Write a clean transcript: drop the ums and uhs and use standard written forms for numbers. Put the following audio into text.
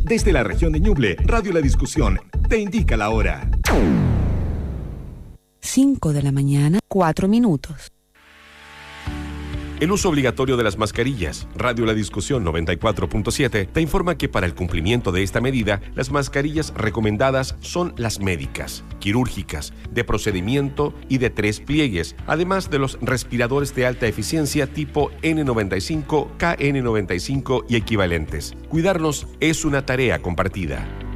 Desde la región de Ñuble, Radio La Discusión te indica la hora. 5 de la mañana, 4 minutos. El uso obligatorio de las mascarillas. Radio La Discusión 94.7 te informa que para el cumplimiento de esta medida, las mascarillas recomendadas son las médicas, quirúrgicas, de procedimiento y de 3 pliegues, además de los respiradores de alta eficiencia tipo N95, KN95 y equivalentes. Cuidarnos es una tarea compartida.